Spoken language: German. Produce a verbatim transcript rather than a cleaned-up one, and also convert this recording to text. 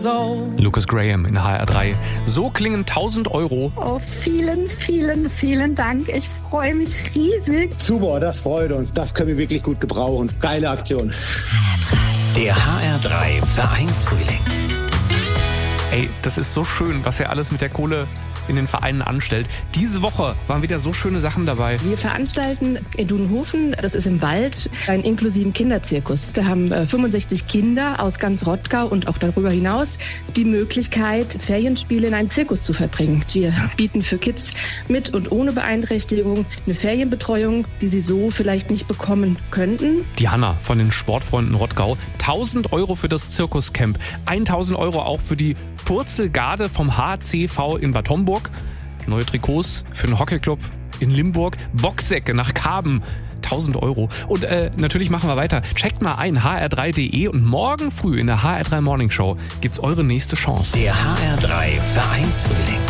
old. Lucas Graham in H R drei. So klingen tausend Euro. Oh, vielen, vielen, vielen Dank. Ich freue mich riesig. Super, das freut uns. Das können wir wirklich gut gebrauchen. Geile Aktion. Der H R drei Vereinsfrühling. Ey, das ist so schön, was er alles mit der Kohle in den Vereinen anstellt. Diese Woche waren wieder so schöne Sachen dabei. Wir veranstalten in Dunhofen, das ist im Wald, einen inklusiven Kinderzirkus. Da haben fünfundsechzig Kinder aus ganz Rottgau und auch darüber hinaus die Möglichkeit, Ferienspiele in einem Zirkus zu verbringen. Wir bieten für Kids mit und ohne Beeinträchtigung eine Ferienbetreuung, die sie so vielleicht nicht bekommen könnten. Die Hanna von den Sportfreunden Rottgau. tausend Euro für das Zirkuscamp. tausend Euro auch für die Purzelgarde vom H C V in Bad Homburg. Neue Trikots für den Hockeyclub in Limburg. Boxsäcke nach Karben. tausend Euro. Und äh, natürlich machen wir weiter. Checkt mal ein, h r drei punkt d e und morgen früh in der H R drei Morning Show gibt's eure nächste Chance. Der H R drei Vereinsfrühling.